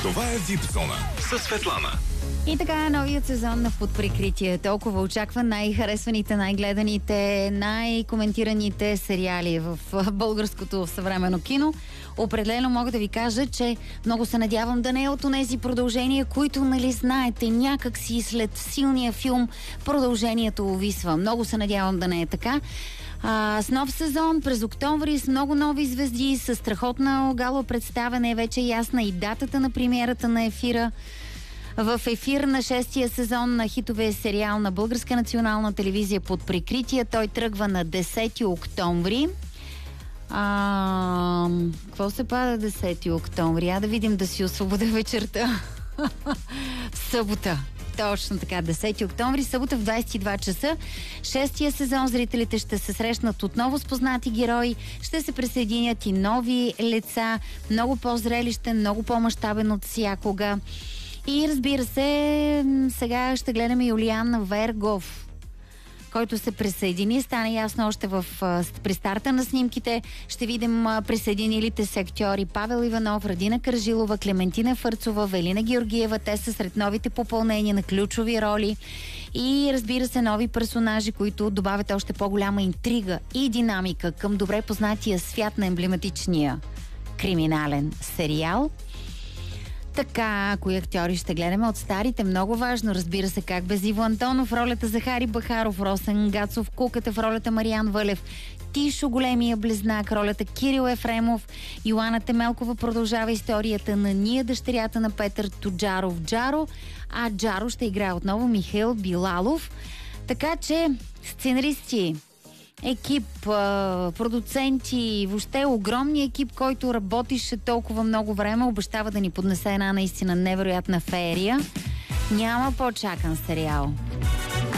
Това е VIP Зона със Светлана. И така, новият сезон на Под прикритие. Толкова очаква най-харесваните, най-гледаните, най-коментираните сериали в българското съвременно кино. Определено мога да ви кажа, че много се надявам да не е от онези продължения, които, нали знаете, някак си след силния филм продължението увисва. Много се надявам да не е така. С нов сезон през октомври, с много нови звезди, с страхотна гала представяне, е вече ясна и датата на премиерата на ефира. В ефир на 6-тия сезон на хитовия сериал на Българска национална телевизия Под прикритие. Той тръгва на 10 октомври. Какво се пада 10 октомври? Да видим да си освободя вечерта. Събота. Точно така, 10 октомври, събота в 22 часа. 6-тия сезон зрителите ще се срещнат отново с познати герои, ще се присъединят и нови лица, много по-зрелищен, много по-мащабен от всякога. И разбира се, сега ще гледаме Юлиан Вергов, който се присъедини. Стана ясно още при старта на снимките. Ще видим присъединилите се актьори Павел Иванов, Радина Кържилова, Клементина Фърцова, Велина Георгиева. Те са сред новите попълнения на ключови роли. И разбира се, нови персонажи, които добавят още по-голяма интрига и динамика към добре познатия свят на емблематичния криминален сериал. Така, кои актьори ще гледаме от старите? Много важно, разбира се, как без Иво Антонов, ролята Захари Бахаров, Росен Гацов, Куката в ролята Мариан Вълев, Тишо Големия близнак, ролята Кирил Ефремов, Йоана Темелкова продължава историята на Ния, дъщерята на Петър Тоджаров Джаро, а Джаро ще играе отново Михаил Билалов. Така че, сценаристи, екип, продуценти, въобще огромния екип, който работише толкова много време, обещава да ни поднесе една наистина невероятна феерия. Няма по-чакан сериал.